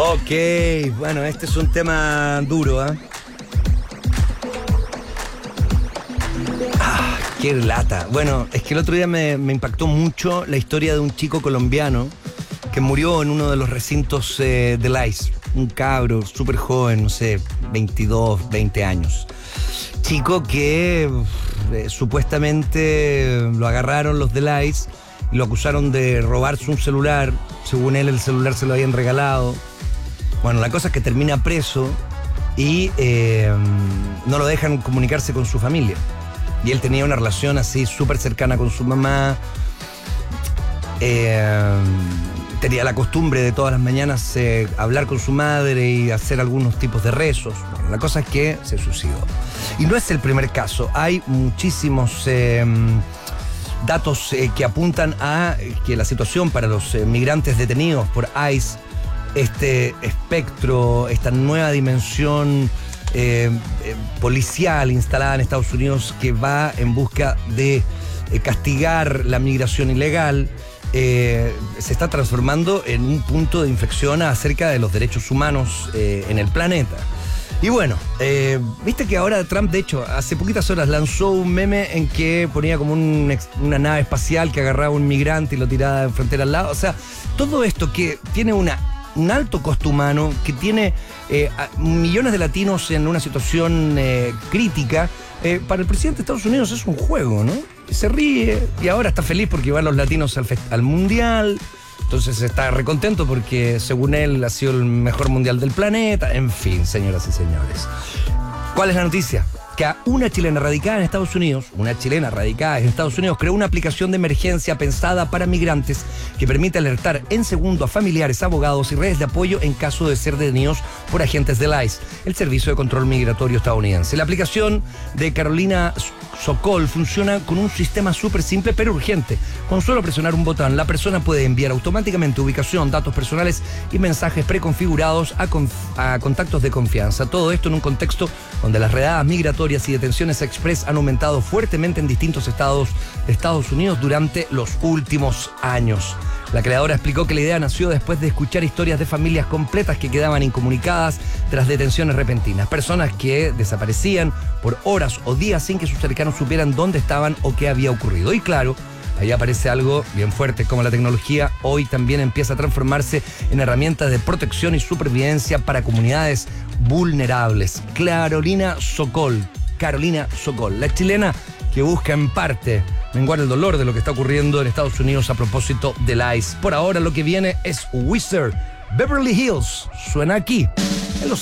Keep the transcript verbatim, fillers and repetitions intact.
Ok, bueno, este es un tema duro, ¿eh? Ah, qué lata. Bueno, es que el otro día me, me impactó mucho la historia de un chico colombiano que murió en uno de los recintos eh, del ICE. Un cabro súper joven, no sé, veintidós, veinte años. Chico que eh, supuestamente lo agarraron los del ICE y lo acusaron de robarse un celular. Según él, el celular se lo habían regalado. Bueno, la cosa es que termina preso y eh, no lo dejan comunicarse con su familia. Y él tenía una relación así súper cercana con su mamá. Eh, tenía la costumbre de todas las mañanas eh, hablar con su madre y hacer algunos tipos de rezos. Bueno, la cosa es que se suicidó. Y no es el primer caso. Hay muchísimos eh, datos eh, que apuntan a que la situación para los eh, migrantes detenidos por ICE, este espectro, esta nueva dimensión eh, eh, policial instalada en Estados Unidos que va en busca de eh, castigar la migración ilegal, eh, se está transformando en un punto de inflexión acerca de los derechos humanos eh, en el planeta. Y bueno, eh, viste que ahora Trump, de hecho, hace poquitas horas lanzó un meme en que ponía como un, una nave espacial que agarraba a un migrante y lo tiraba en frontera al lado. O sea, todo esto que tiene una un alto costo humano, que tiene eh, millones de latinos en una situación eh, crítica, eh, para el presidente de Estados Unidos es un juego, ¿no? Y se ríe, y ahora está feliz porque van los latinos al, al mundial, entonces está recontento porque según él ha sido el mejor mundial del planeta, en fin, señoras y señores. ¿Cuál es la noticia? Que a una chilena radicada en Estados Unidos, una chilena radicada en Estados Unidos, creó una aplicación de emergencia pensada para migrantes que permite alertar en segundo a familiares, abogados y redes de apoyo en caso de ser detenidos por agentes del ICE, el Servicio de Control Migratorio estadounidense. La aplicación de Carolina Sokol funciona con un sistema súper simple pero urgente. Con solo presionar un botón, la persona puede enviar automáticamente ubicación, datos personales y mensajes preconfigurados a, conf- a contactos de confianza. Todo esto en un contexto donde las redadas migratorias y detenciones express han aumentado fuertemente en distintos estados de Estados Unidos durante los últimos años. La creadora explicó que la idea nació después de escuchar historias de familias completas que quedaban incomunicadas tras detenciones repentinas. Personas que desaparecían por horas o días sin que sus cercanos supieran dónde estaban o qué había ocurrido. Y claro, ahí aparece algo bien fuerte, como la tecnología hoy también empieza a transformarse en herramientas de protección y supervivencia para comunidades vulnerables. Carolina Sokol, Carolina Sokol, la chilena que busca en parte menguar el dolor de lo que está ocurriendo en Estados Unidos a propósito del ICE. Por ahora lo que viene es Wizard, Beverly Hills, suena aquí.